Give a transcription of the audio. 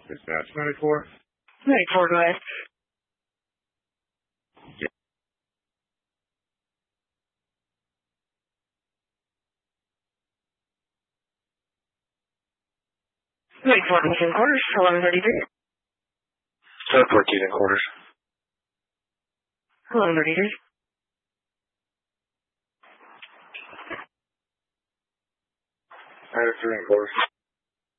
Dispatch 94. 94, go ahead. Yeah. Wait for missing quarters, 1133. 714 in quarters. 1133. I have 3 in quarters.